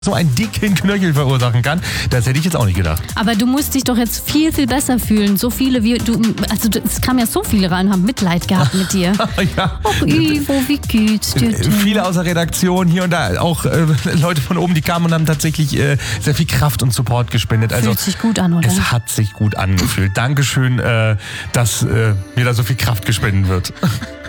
so einen dicken Knöchel verursachen kann. Das hätte ich jetzt auch nicht gedacht. Aber du musst dich doch jetzt viel, viel besser fühlen. So viele wie du, es kamen ja so viele rein und haben Mitleid gehabt mit dir. Ja. Och Ivo, wie geht's dir denn? Viele aus der Redaktion hier und da, auch Leute von oben, die kamen und haben tatsächlich sehr viel Kraft und Support gespendet. Also, Fühlt sich gut an, oder? Es hat sich gut angefühlt. Dankeschön, dass mir da so viel Kraft gespendet wird.